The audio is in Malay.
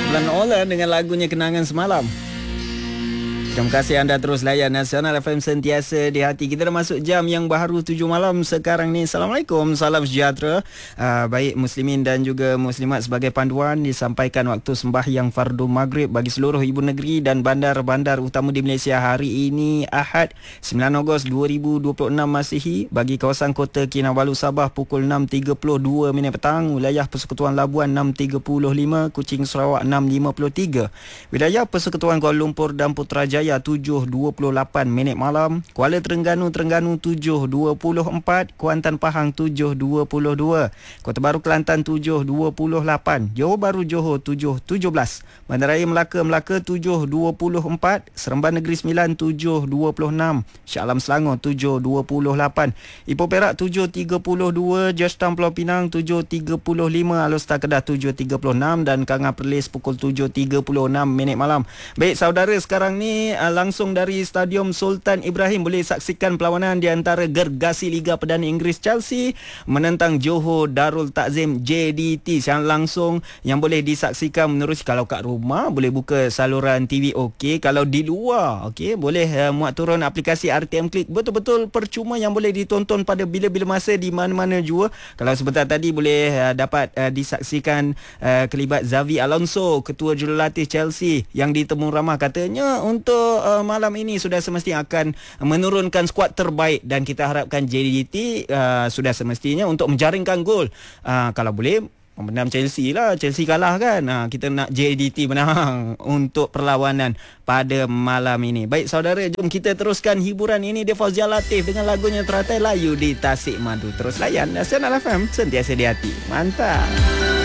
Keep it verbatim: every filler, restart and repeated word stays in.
Lan Ola dengan lagunya Kenangan Semalam. Terima kasih anda terus layan Nasional F M sentiasa di hati. Kita dah masuk jam yang baharu tujuh malam sekarang ni. Assalamualaikum, salam sejahtera. Uh, baik muslimin dan juga muslimat, sebagai panduan disampaikan waktu sembahyang fardu maghrib bagi seluruh ibu negeri dan bandar-bandar utama di Malaysia hari ini Ahad sembilan Ogos dua ribu dua puluh enam Masihi. Bagi kawasan kota Kinabalu Sabah pukul enam tiga puluh dua minit petang, wilayah Persekutuan Labuan enam tiga puluh lima, Kuching Sarawak enam lima puluh tiga, wilayah Persekutuan Kuala Lumpur dan Putrajaya tujuh dua puluh lapan minit malam, Kuala Terengganu Terengganu tujuh dua puluh empat, Kuantan Pahang tujuh dua puluh dua, Kota Baru Kelantan tujuh dua puluh lapan, Johor Bahru Johor tujuh tujuh belas, Bandaraya Melaka Melaka tujuh dua puluh empat, Seremban Negeri Sembilan tujuh dua puluh enam, Shah Alam Selangor tujuh dua puluh lapan, Ipoh Perak tujuh tiga puluh dua, Georgetown Pulau Pinang tujuh tiga puluh lima, Alor Setar Kedah tujuh tiga puluh enam dan Kangah Perlis pukul tujuh tiga puluh enam minit malam. Baik saudara, sekarang ni langsung dari Stadium Sultan Ibrahim boleh saksikan perlawanan di antara gergasi Liga Perdana Inggeris Chelsea menentang Johor Darul Takzim J D T. Yang langsung yang boleh disaksikan menerusi, kalau kat rumah boleh buka saluran T V okey, kalau di luar okey boleh uh, muat turun aplikasi R T M Click, betul-betul percuma yang boleh ditonton pada bila-bila masa di mana-mana jua. Kalau sebentar tadi boleh uh, dapat uh, disaksikan uh, kelibat Xavi Alonso, ketua jurulatih Chelsea, yang ditemu ramah katanya untuk uh, malam ini sudah semestinya akan menurunkan skuad terbaik dan kita harapkan J D T uh, sudah semestinya untuk menjaringkan gol. Uh, kalau boleh menang Chelsea lah. Chelsea kalah kan. Ha, kita nak J D T menang untuk perlawanan pada malam ini. Baik saudara, jom kita teruskan hiburan ini. Dia Fauzia Latif dengan lagunya Teratai Layu di Tasik Madu. Terus layan Nasional F M, sentiasa di hati. Mantap.